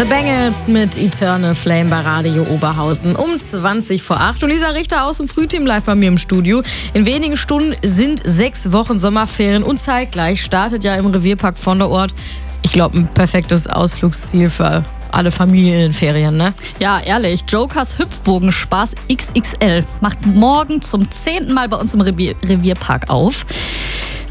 The Bangles mit Eternal Flame bei Radio Oberhausen um 7:20 Und Lisa Richter aus dem Frühteam live bei mir im Studio. In wenigen Stunden sind 6 Wochen Sommerferien und zeitgleich startet ja im Revierpark von der Ort, ich glaube, ein perfektes Ausflugsziel für alle Familienferien, ne? Ja, ehrlich, Jokers Hüpfbogenspaß XXL macht morgen zum 10. Mal bei uns im Revierpark auf.